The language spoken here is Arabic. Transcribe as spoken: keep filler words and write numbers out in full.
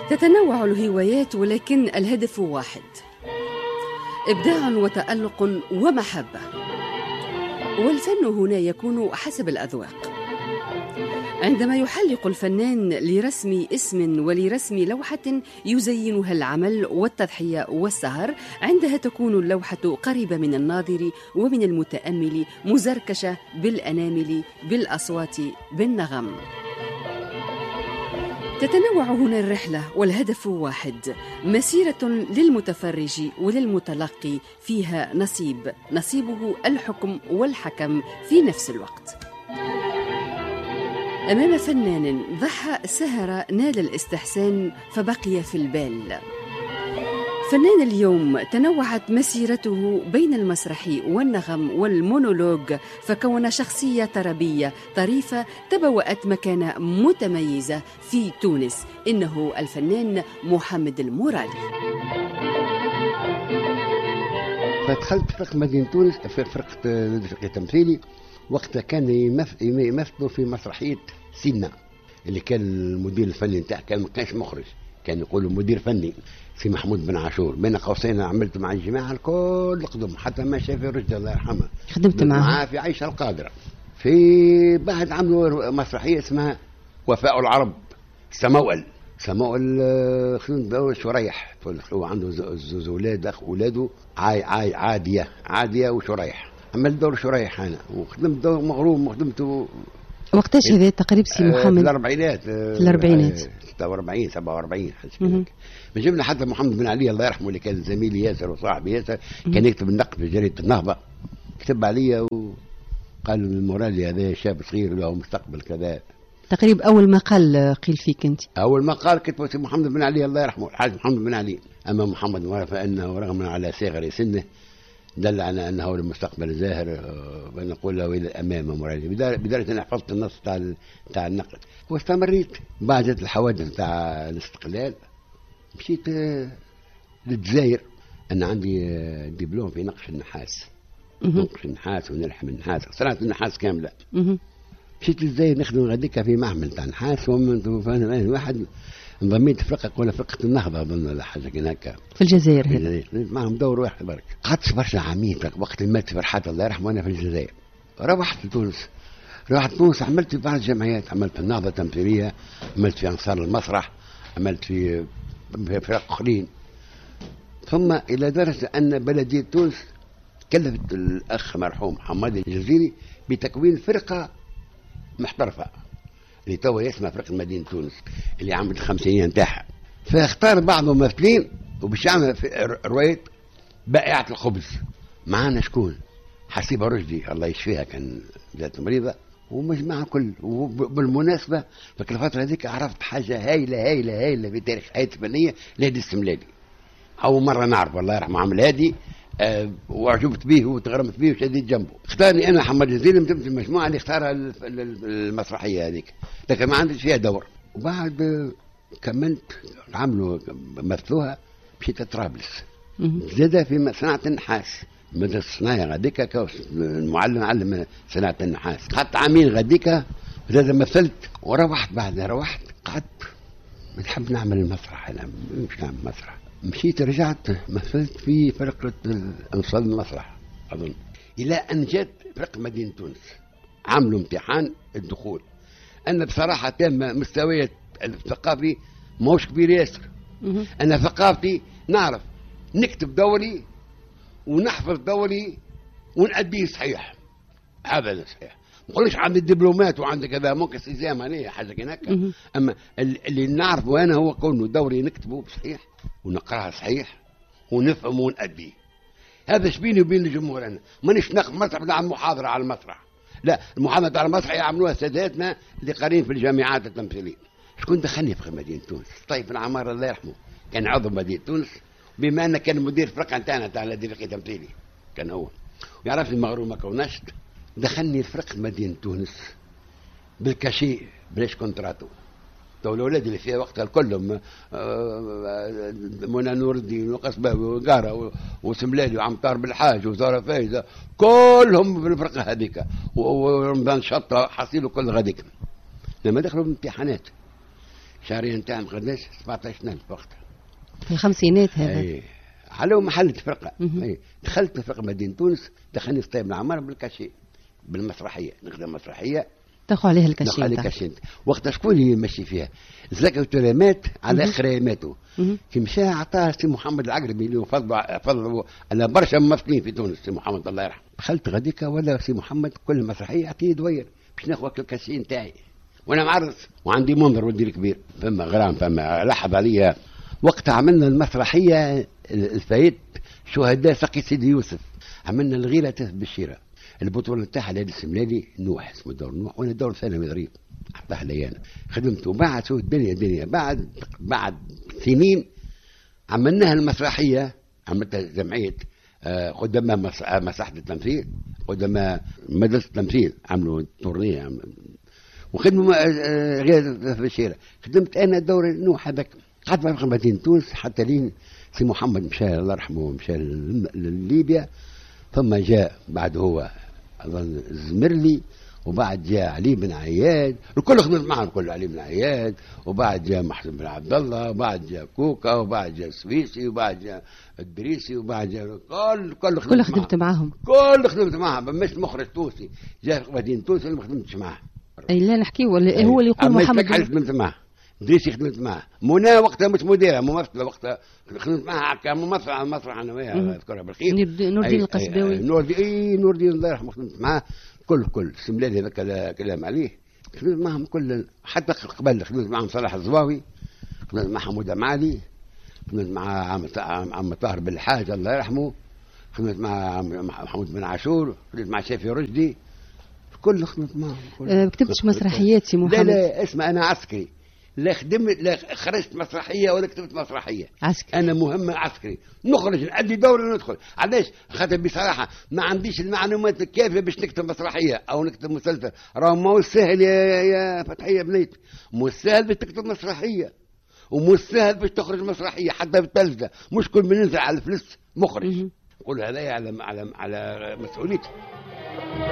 تتنوع الهوايات ولكن الهدف واحد: إبداع وتألق ومحبة. والفن هنا يكون حسب الأذواق. عندما يحلق الفنان لرسم اسم ولرسم لوحة يزينها العمل والتضحية والسهر، عندها تكون اللوحة قريبة من الناظر ومن المتأمل، مزركشة بالأنامل، بالأصوات، بالنغم. تتنوع هنا الرحلة والهدف واحد: مسيرة للمتفرج وللمتلقي فيها نصيب، نصيبه الحكم والحكم في نفس الوقت. أمام فنان ضحى سهر نال الاستحسان فبقي في البال. فنان اليوم تنوعت مسيرته بين المسرح والنغم والمونولوج، فكون شخصية طربية طريفة تبوأت مكانة متميزة في تونس. إنه الفنان محمد المورالي. فدخلت فرقة مدينة تونس في فرقة الفرقة تمثيلي، وقتها كان يمثلوا في مسرحية سينا، اللي كان المدير الفني نتاعها كان ما كانش مخرج، كان يقولوا مدير فني في محمود بن عاشور. بين قوسين عملت مع الجماعة الكل قدم، حتى ما شاف الرجل الله يرحمه خدمت معاه في عيشة القادرة. في بعد عملوا مسرحية اسمها وفاء العرب، سموئل سموئل خدم شريح، هو عنده زوج اولاد، اخ اولاده عاي عاي عاديه عاديه وشريح. عملت دور شريح انا، وخدمت دور مغروم، وخدمته وقتاش هذا تقريبا سي محمد؟ في الاربعينات في الاربعينات ستة وأربعين سبعة وأربعين حاجه. جبنا حتى محمد بن علي الله يرحمه، اللي كان زميلي ياسر وصاحبي ياسر، كان يكتب النقد في جريده النهضه، كتب عليا وقال المورالي هذا شاب صغير له مستقبل كذا. تقريبا أول ما قال قيل فيك أنت؟ أول ما قال كتب محمد بن علي الله يرحمه، الحاج محمد بن علي. أما محمد فإنه رغم على صغر سنه دل على أنه المستقبل زاهر، ونقول له إلى الأمام مورالي. بداية أنا حفظت النص تاع تاع النقد واستمريت. بعد جت الحوادث تاع الاستقلال مشيت للجزائر. أنا عندي دبلوم في نقش النحاس، نقش النحاس ونلحم النحاس، صناعة النحاس كاملة. مشيت للجزائر نخدم غاديكا في معمل تاع نحاس، ومن واحد انضميت فرقه ولا فرقه النهضه اظن ولا حاجه هكا في الجزائر. في الجزائر معهم دور واحد برك. قعدت برشا عامين وقت مات فرحات الله يرحمه وانا في الجزائر. روحت لتونس، روحت تونس عملت في بعض الجمعيات، عملت في النهضه التمثيليه، عملت في انصار المسرح، عملت في فرق اخرين. ثم الى درجه ان بلديه تونس كلفت الاخ مرحوم حماد الجزيري بتكوين فرقه محترفه اللي توا اسمها فرقة مدينة تونس، اللي عملت الخمسينية نتاعها. فاختار بعض الممثلين وباش يعمل رواية بائعة الخبز. معانا شكون؟ حسيبة رشدي الله يشفيها، كان ذات مريضة، ومجموعة كل. وبالمناسبة في الفترة هذيك عرفت حاجة هايلة هايلة هايلة في تاريخ حياتي الفنية لهادي السملالي. أول مرة نعرف الله يرحمه عمل هادي، أه وعجبت به وتغرمت به وشديت جنبه. اختارني انا محمد الجزيري من المجموعه اللي اختارها المسرحيه هذيك، لكن ما عندش فيها دور. وبعد كملت عملوا مثلوها مشيت طرابلس، زاد في صناعه النحاس، مدرسه الصناعه غاديكا، المعلم علم صناعه النحاس. قعدت عامين غاديكا زاد مثلت. وروحت بعد روحت قعدت نحب نعمل المسرح، انا مش نعمل مسرح. مشيت رجعت مثلت في فرقة أنصار المسرح أظن، إلى أن جت فرقة مدينة تونس عملوا امتحان الدخول. أنا بصراحة تم مستويات الثقافي موش كبير ياسر. أنا ثقافتي نعرف نكتب دوري ونحفظ دوري ونأديه صحيح، هذا صحيح. ما نقولش عندي الدبلومات وعندي كذا ممكن استلزام عليه حاجة هناك. أما اللي نعرفه أنا هو كونه دوري نكتبه صحيح ونقرأها صحيح ونفهم ونأديه. هذا شبيني وبين الجمهور. أنا مانيش ناخذ مسرح نعمل محاضرة على المسرح، لا، المحاضرة على المسرح يعملوها ساداتنا اللي قارين في الجامعات التمثيلية. شكون دخلني في مدينة تونس؟ طيب بن عمار الله يرحمه كان عضو مدينة تونس، بما أنه كان مدير فرقة نتاعنا تاع الفرقة التمثيلي كان هو، ويعرفني المغروم كونشت. دخلني فرقة مدينة تونس بالكاشي بلاش كونتراتو. تو الاولاد اللي فيها وقتها كلهم منى نور الدين وقصباوي وقاره وسملالي وعمطار بالحاج وزاره فايزه، كلهم في الفرقه هذيك، ورمضان شطه حصيله كل غاديك. لما دخلوا بالامتحانات شهرين نتاعي ما خدناش سبعطاش ألف وقتها في الخمسينات هذا. اي علو محل فرقه. اي دخلت فرقه مدينه تونس، دخلني في طيب العمار بالكاشي بالمسرحيه، نخدم مسرحيه تاخذ عليها الكاشي. ناخذ عليها الكاشي. وقتها شكون اللي يمشي فيها؟ زلاكا ترامات على اخر ماتوا كي مشى عطاه سي محمد العقربي اللي فضلوا فضلوا على برشا ممثلين في تونس. سي محمد الله يرحمه دخلت غاديكا ولا سي محمد كل مسرحيه يعطيني دوير باش ناخذ الكاشي نتاعي وانا معرض وعندي منظر ولدي الكبير. فما غرام فما لحظه عليا وقت عملنا المسرحيه الفايت شهداء سقي سيدي يوسف، عملنا الغيرة بالشيرة. البطولة نتاعها ليلى السملالي نوح اسمه دور نوح، وانا دور ثانوي ظريف عطاه لي انا خدمت. وبعد شو الدنيا دنيا بعد بعد سنين عملناها المسرحيه، عملتها جمعيه آه قدامها مساحه التمثيل، قدامها مدرسه التمثيل عملوا تورنيه عملوا وخدموا آه غير في الشيرة. خدمت انا دور نوح هذاك قعدت في مدينه تونس حتى لين سي محمد مشى الله يرحمه مشى لليبيا. ثم جاء بعد هو اظن الزمرلي، وبعد جاء علي بن عياد، الكل خدمت معهم كل علي بن عياد، وبعد جاء محسن بن عبد الله، وبعد جاء كوكا، وبعد جاء السويسي، وبعد جاء الدريسي، وبعد جاء كل كل خدمت, كل خدمت معهم. كل خدمت معهم مش مخرج تونسي جاء في مدينه تونس اللي ما خدمتش معاه. اي لا نحكي ولا هو اللي يقول محمد بن خدمت معاه. دريسي خدمت معاه. منى وقتها مش مديره ممثله وقتها خدمت معها كممثله على المسرح انا وياها اذكرها بالخير. نور الدين القصباوي. نور الدين اي نور الدين الله يرحمه خدمت معاه كل كل السملالي هذاك كلام عليه خدمت معهم كل حتى قبل خدمت معهم صلاح الزواوي، خدمت مع حموده معالي، خدمت مع عم طاهر بالحاج الله يرحمه، خدمت مع محمود بن عاشور، خدمت مع شافي رشدي كل خدمت معهم. أه كتبتش مسرحيات سي محمد؟ لا لا اسمع انا عسكري، لا خدمت لا خرجت مسرحيه ولا كتبت مسرحيه عسكري. انا مهمه عسكري نخرج نأدي دوري ندخل. علاش؟ خاطر بصراحه ما عنديش المعلومات الكافيه باش نكتب مسرحيه او نكتب مسلسل. راه مو سهل يا يا فتحيه بنيت، مو سهل باش تكتب مسرحيه ومو سهل باش تخرج مسرحيه حتى بالتلفزه. مش كل من ينزل على الفلس مخرج. نقول هذا على على على مسؤوليتي.